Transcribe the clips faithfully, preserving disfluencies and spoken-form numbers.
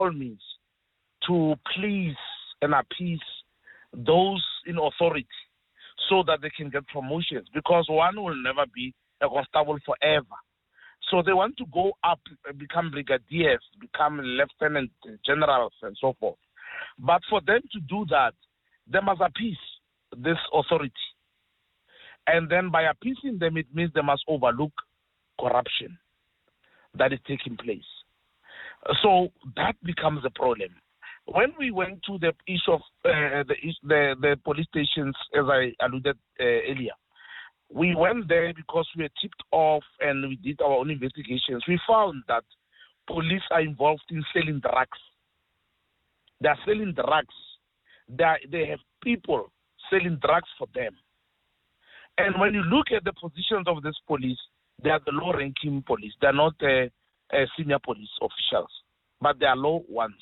all means to please and appease those in authority so that they can get promotions, because one will never be a constable forever. So they want to go up, become brigadiers, become lieutenant generals, and so forth. But for them to do that, they must appease this authority. And then by appeasing them, it means they must overlook corruption that is taking place. So that becomes a problem. When we went to the issue of uh, the, the the police stations, as I alluded uh, earlier, we went there because we were tipped off and we did our own investigations. We found that police are involved in selling drugs. They are selling drugs. They, are, they have people selling drugs for them. And when you look at the positions of this police, they are the low-ranking police. They are not uh, uh, senior police officials, but they are low ones.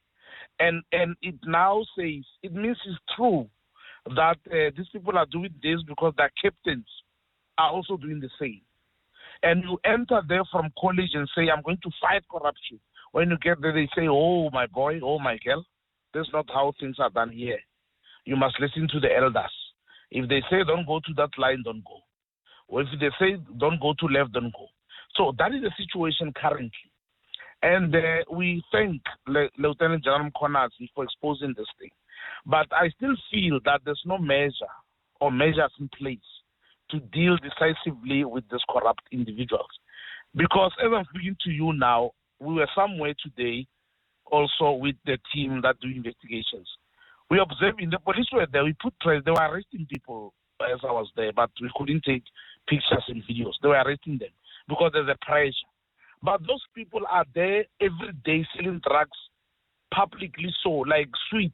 And and it now says, it means it's true that uh, these people are doing this because their captains are also doing the same. And you enter there from college and say, I'm going to fight corruption. When you get there, they say, oh, my boy, oh, my girl, that's not how things are done here. You must listen to the elders. If they say don't go to that line, don't go. Or if they say don't go to left, don't go. So that is the situation currently. And uh, we thank Le- Lieutenant General Mkhwanazi for exposing this thing. But I still feel that there's no measure or measures in place to deal decisively with these corrupt individuals. Because as I'm speaking to you now, we were somewhere today also with the team that do investigations. We observed in the police were there, we put press, they were arresting people as I was there, but we couldn't take pictures and videos. They were arresting them because there's a pressure. But those people are there every day selling drugs publicly, so like sweets.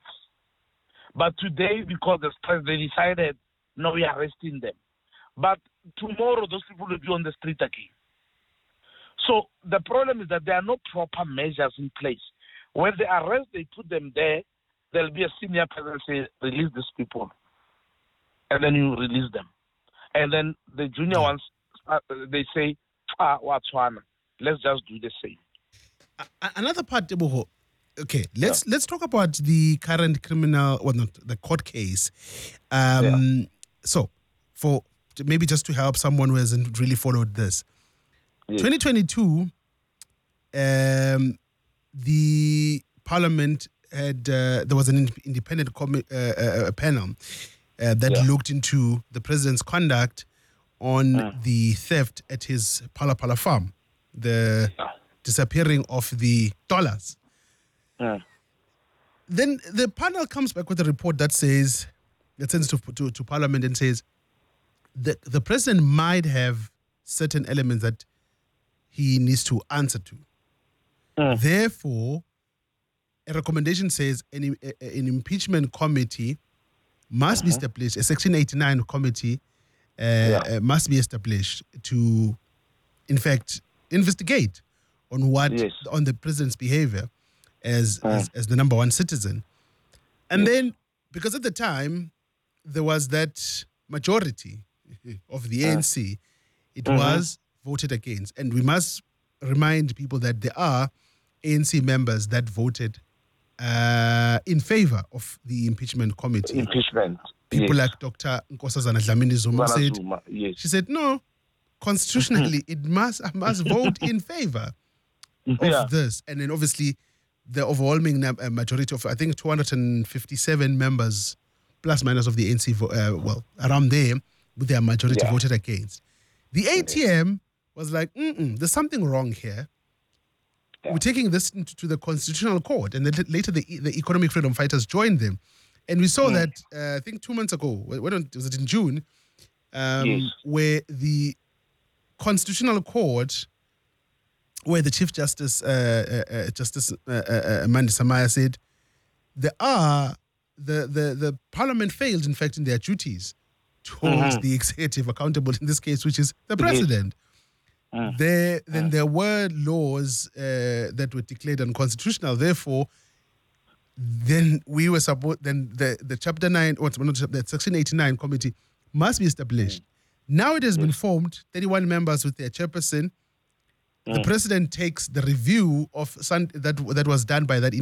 But today, because the stress, they decided, no, we are arresting them. But tomorrow, those people will be on the street again. So the problem is that there are no proper measures in place. When they arrest, they put them there, there'll be a senior person say, release these people. And then you release them. And then the junior ones, uh, they say, ah, what's one? Let's just do the same. Uh, another part, Teboho. Okay, let's yeah. let's talk about the current criminal, well, not the court case. Um, yeah. So, for maybe just to help someone who hasn't really followed this, yes. twenty twenty-two, um, the Parliament had uh, there was an independent com- uh, uh, panel uh, that yeah. looked into the president's conduct on uh. the theft at his Phala Phala farm. The yeah. disappearing of the dollars. Yeah. Then the panel comes back with a report that says, that sends to, to, to Parliament and says, that the president might have certain elements that he needs to answer to. Yeah. Therefore, a recommendation says an, an impeachment committee must uh-huh. be established, a Section eighty-nine committee uh, yeah. must be established to, in fact, investigate on what yes. on the president's behavior as, uh. as as the number one citizen. And yes. then, because at the time, there was that majority of the uh. A N C, it mm-hmm. was voted against. And we must remind people that there are A N C members that voted uh, in favor of the impeachment committee. Impeachment. People yes. like Doctor Nkosazana Dlamini Zuma said, yes. she said, no, constitutionally, it must I must vote in favor of yeah. this. And then obviously the overwhelming majority of, I think, two hundred fifty-seven members, plus minus of the A N C, uh, well, around there, with their majority yeah. voted against. The A T M was like, mm-mm, there's something wrong here. Yeah. We're taking this into to the Constitutional Court. And then later the, the Economic Freedom Fighters joined them. And we saw mm. that, uh, I think two months ago, when was it in June, um, yes. where the Constitutional Court, where the Chief Justice, uh, uh, uh, Justice uh, uh, Amanda Samaya said, there are, the, the, the Parliament failed, in fact, in their duties to hold mm-hmm. the executive accountable, in this case, which is the president. Mm. There, then mm. there were laws uh, that were declared unconstitutional. Therefore, then we were supposed, then the, the Chapter nine, or the Section eighty-nine committee must be established. Mm. Now it has yes. been formed, thirty-one members with their chairperson. the president takes the review of some, that that was done by that